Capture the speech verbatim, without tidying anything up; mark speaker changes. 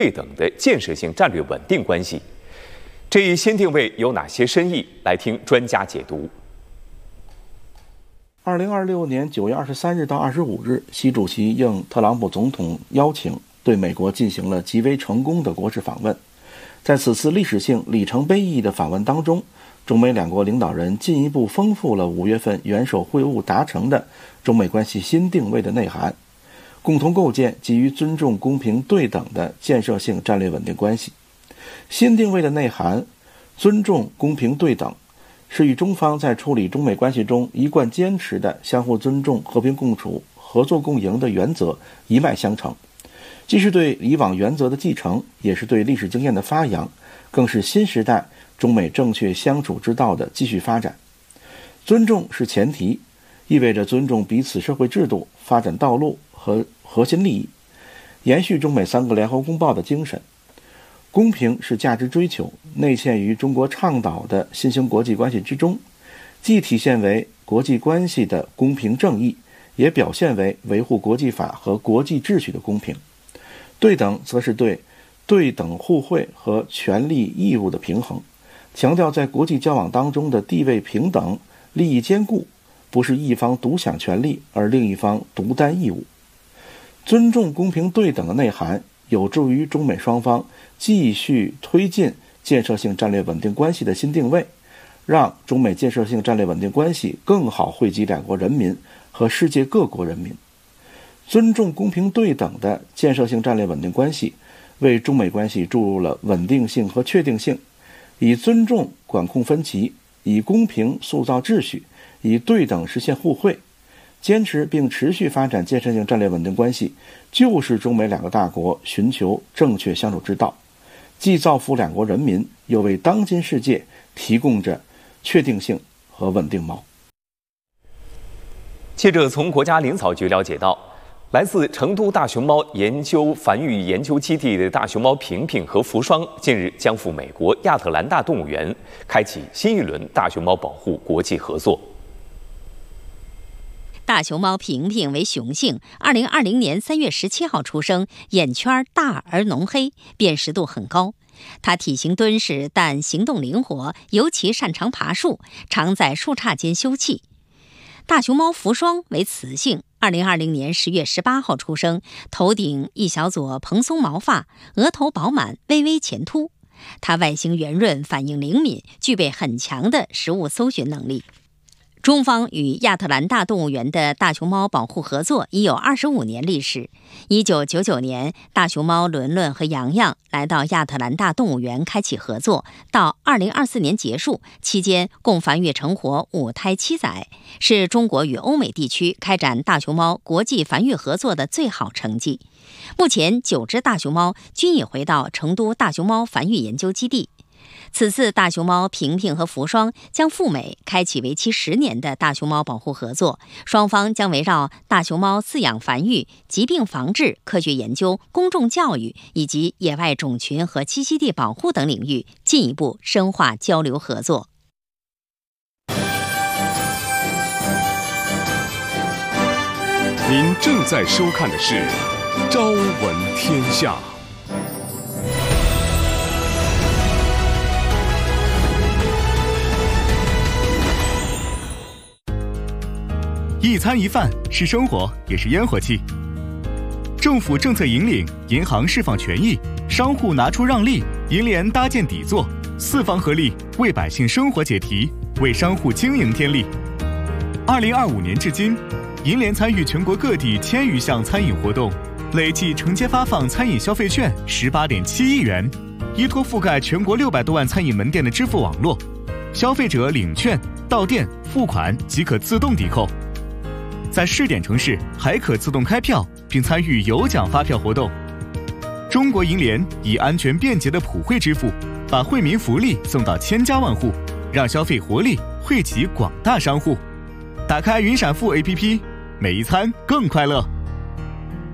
Speaker 1: 对等的建设性战略稳定关系。这一新定位有哪些深意？来听专家解读。
Speaker 2: 二零二六年九月二十三日到二十五日，习主席应特朗普总统邀请，对美国进行了极为成功的国事访问。在此次历史性里程碑意义的访问当中，中美两国领导人进一步丰富了五月份元首会晤达成的中美关系新定位的内涵，共同构建基于尊重、公平、对等的建设性战略稳定关系。新定位的内涵，尊重、公平、对等，是与中方在处理中美关系中一贯坚持的相互尊重、和平共处、合作共赢的原则一脉相承，既是对以往原则的继承，也是对历史经验的发扬，更是新时代中美正确相处之道的继续发展。尊重是前提，意味着尊重彼此社会制度、发展道路和核心利益，延续中美三个联合公报的精神。公平是价值追求，内嵌于中国倡导的新兴国际关系之中，既体现为国际关系的公平正义，也表现为维护国际法和国际秩序的公平。对等则是对对等互惠和权利义务的平衡，强调在国际交往当中的地位平等、利益兼顾，不是一方独享权利而另一方独担义务。尊重、公平、对等的内涵有助于中美双方继续推进建设性战略稳定关系的新定位，让中美建设性战略稳定关系更好惠及两国人民和世界各国人民。尊重、公平、对等的建设性战略稳定关系为中美关系注入了稳定性和确定性，以尊重管控分歧，以公平塑造秩序，以对等实现互惠。坚持并持续发展建设性战略稳定关系，就是中美两个大国寻求正确相处之道，既造福两国人民，又为当今世界提供着确定性和稳定锚。
Speaker 1: 记者从国家林草局了解到，来自成都大熊猫研究繁育研究基地的大熊猫平平和福双近日将赴美国亚特兰大动物园，开启新一轮大熊猫保护国际合作。
Speaker 3: 大熊猫平平为雄性，二零二零年三月十七号出生，眼圈大而浓黑，辨识度很高。它体型敦实，但行动灵活，尤其擅长爬树，常在树杈间休憩。大熊猫福双为雌性，二零二零年十月十八号出生，头顶一小撮蓬松毛发，额头饱满，微微前凸。它外形圆润，反应灵敏，具备很强的食物搜寻能力。中方与亚特兰大动物园的大熊猫保护合作已有二十五年历史。一九九九年，大熊猫伦伦和洋洋来到亚特兰大动物园开启合作，到二零二四年结束，期间共繁育成活五胎七仔，是中国与欧美地区开展大熊猫国际繁育合作的最好成绩。目前，九只大熊猫均已回到成都大熊猫繁育研究基地。此次大熊猫平平和福双将赴美，开启为期十年的大熊猫保护合作。双方将围绕大熊猫饲养繁育、疾病防治、科学研究、公众教育以及野外种群和栖息地保护等领域进一步深化交流合作。
Speaker 4: 您正在收看的是《朝闻天下》。
Speaker 5: 一餐一饭是生活，也是烟火气。政府政策引领，银行释放权益，商户拿出让利，银联搭建底座，四方合力为百姓生活解题，为商户经营添力。二零二五年至今，银联参与全国各地千余项餐饮活动，累计承接发放餐饮消费券十八点七亿元，依托覆盖全国六百多万餐饮门店的支付网络，消费者领券到店付款即可自动抵扣。在试点城市还可自动开票，并参与有奖发票活动。中国银联以安全便捷的普惠支付，把惠民福利送到千家万户，让消费活力惠及广大商户。打开云闪付 A P P， 每一餐更快乐。